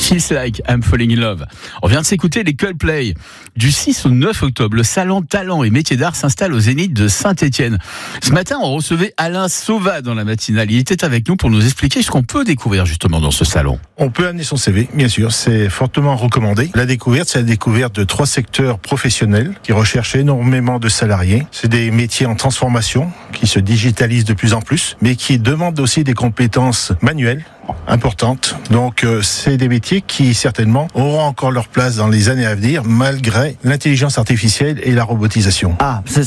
Feels Like I'm Falling in Love. On vient de s'écouter les Coldplay. Du 6 au 9 octobre, le salon Talents et Métiers d'Art s'installe au Zénith de Saint-Étienne. Ce matin, on recevait Alain Sauvat dans la matinale. Il était avec nous pour nous expliquer ce qu'on peut découvrir justement dans ce salon. On peut amener son CV, bien sûr, c'est fortement recommandé. La découverte, c'est la découverte de 3 secteurs professionnels qui recherchent énormément de salariés. C'est des métiers en transformation qui se digitalisent de plus en plus, mais qui demandent aussi des compétences manuelles importantes. Donc c'est des métiers qui certainement auront encore leur place dans les années à venir malgré l'intelligence artificielle et la robotisation. Ah, c'est